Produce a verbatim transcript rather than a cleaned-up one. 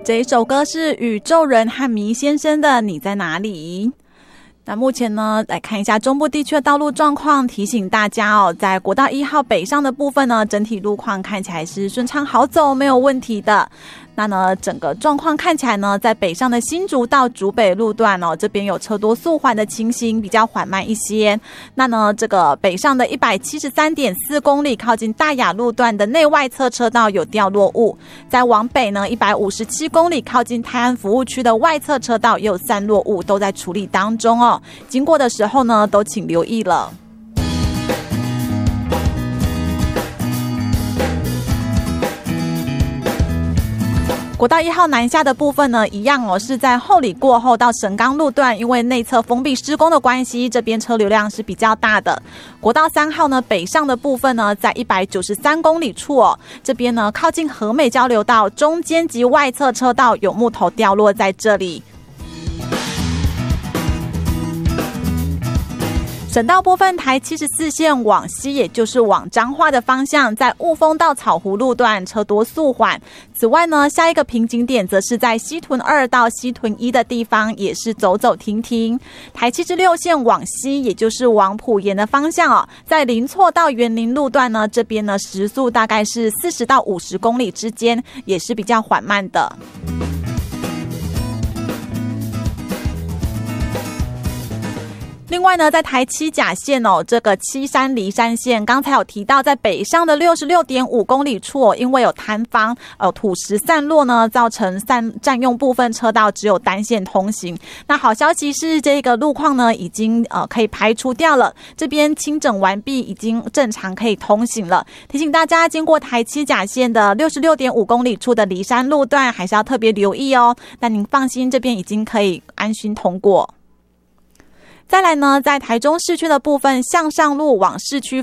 这一首歌是宇宙人和迷先生的《你在哪里》。那目前呢，来看一下中部地区的道路状况，提醒大家哦，在国道一号北上的部分呢，整体路况看起来是顺畅好走，没有问题的。那呢，整个状况看起来呢，在北上的新竹到竹北路段哦，这边有车多速缓的情形，比较缓慢一些。那呢，这个北上的 一百七十三点四公里，靠近大雅路段的内外侧车道有掉落物。再往北呢，一百五十七公里，靠近泰安服务区的外侧车道也有散落物，都在处理当中哦。经过的时候呢，都请留意了。国道一号南下的部分呢，一样哦，是在后里过后到神冈路段，因为内侧封闭施工的关系，这边车流量是比较大的。国道三号呢，北上的部分呢，在一百九十三公里处哦，这边呢靠近和美交流道中间及外侧车道有木头掉落在这里。省道部分，台七十四线往西，也就是往彰化的方向，在雾峰到草湖路段车多速缓。此外呢，下一个瓶颈点则是在西屯二到西屯一的地方，也是走走停停。台七十六线往西，也就是往埔盐的方向哦，在林厝到园林路段呢，这边呢时速大概是四十到五十公里之间，也是比较缓慢的。另外呢，在台七甲线哦，这个七山梨山线，刚才有提到，在北上的 六十六点五公里处哦，因为有坍方、呃土石散落呢，造成散占用部分车道，只有单线通行。那好消息是，这个路况呢，已经呃可以排除掉了，这边清整完毕，已经正常可以通行了。提醒大家，经过台七甲线的 六十六点五公里处的梨山路段，还是要特别留意哦。但您放心，这边已经可以安心通过。再来呢，在台中市区的部分，向上路往市区